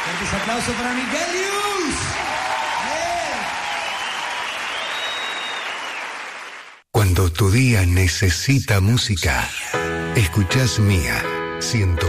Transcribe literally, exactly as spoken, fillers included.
Un aplauso para Miguelius. Cuando tu día necesita música, escuchás Mía ciento